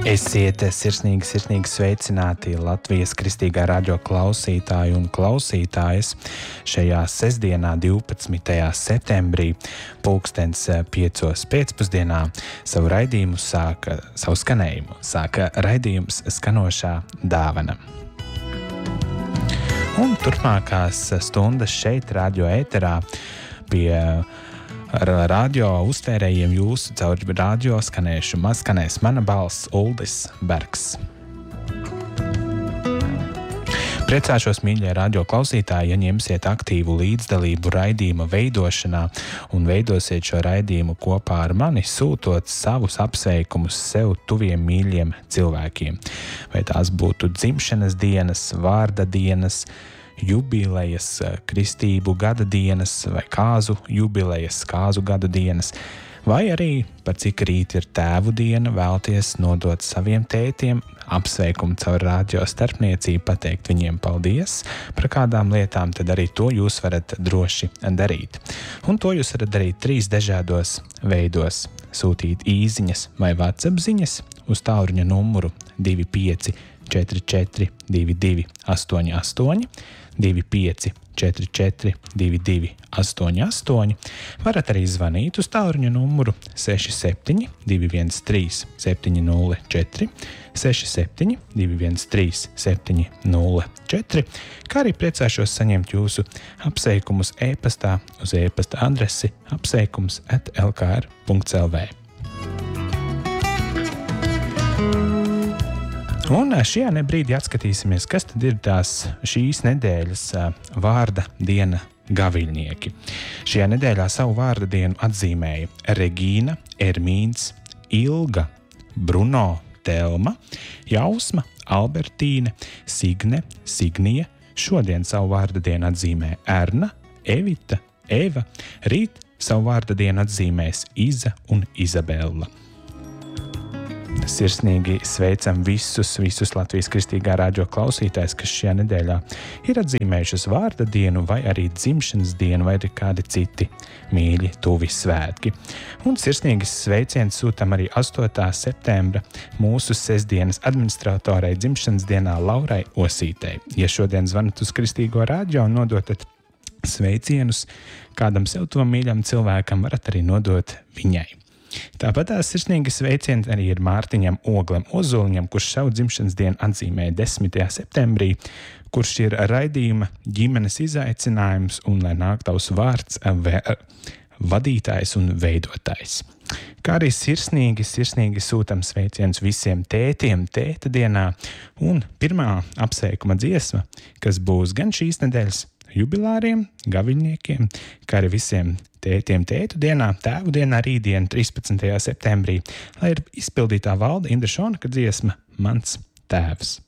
Esiet sirsnīgi sveicināti Latvijas Kristīgā radio klausītāji un klausītājas šajā sestdienā, 12. septembrī, 5:00 pēcpusdienā. Savu skanējumu sāka raidījums Skanošā dāvana. Un turpmākās stundas šeit, radio ēterā, pie radio uztvērējiem jūsu caur radio skanēs mana balss Uldis Bergs. Priecāšos, mīļie radio klausītāji, ja ņemsiet aktīvu līdzdalību raidījuma veidošanā un veidosiet šo raidījumu kopā ar mani, sūtot savus apsveikumus sev tuviem mīļiem cilvēkiem. Vai tās būtu dzimšanas dienas, vārda dienas, jubilejas, kristību gada dienas vai kāzu jubilejas, kāzu gada dienas, vai arī par cik rīt ir tēvu diena, vēlties nodot saviem tētiem apsveikumu caur radio starpniecību, pateikt viņiem paldies par kādām lietām, tad arī to jūs varat droši darīt. Un to jūs varat darīt 3 dažādos veidos. Sūtīt īziņas vai WhatsApp ziņas uz tālruņa numuru 25 44 22 88, 25 44 22 88. Varat arī zvanīt uz tālruņa numuru 67 213 704, 67 213 704, kā arī priecāšos saņemt jūsu apsveikumus e-pastā uz e-pasta adresi apsveikums@lkr.lv. Un šajā brīdī atskatīsimies, kas tad ir tās šīs nedēļas vārda diena gaviļnieki. Šajā nedēļā savu vārda dienu atzīmēja Regīna, Ermīns, Ilga, Bruno, Telma, Jausma, Albertīne, Signe, Signija. Šodien savu vārda dienu atzīmē Erna, Evita, Eva. Rīt savu vārda dienu atzīmēs Iza un Izabela. Sirsnīgi sveicam visus Latvijas Kristīgā radio klausītājus, kas šajā nedēļā ir atzīmējušas vārda dienu vai arī dzimšanas dienu vai arī kādi citi mīļi tuvi svētki. Un sirsnīgi sveiciens sūtam arī 8. septembra mūsu sestdienas administratorai dzimšanas dienā Laurai Osītei. Ja šodien zvanat uz Kristīgo radio un nodotat sveicienus kādam sev tuvam mīļam cilvēkam, varat arī nodot viņai. Tāpat tās sirsnīgi sveicieni arī ir Mārtiņam Oglam Ozuliņam, kurš savu dzimšanas dienu atzīmē 10. septembrī, kurš ir raidījuma ģimenes izaicinājums un lai nāk tavs vārds vadītājs un veidotājs. Kā arī sirsnīgi sūtam sveicienus visiem tētiem tēta dienā, un pirmā apsveikuma dziesma, kas būs gan šīs nedēļas jubilāriem, gaviļniekiem, kā arī visiem tētiem tētu dienā, tēvu dienā rītdien 13. septembrī, lai ir izpildītā Valda Indra Šonaka dziesma Mans tēvs.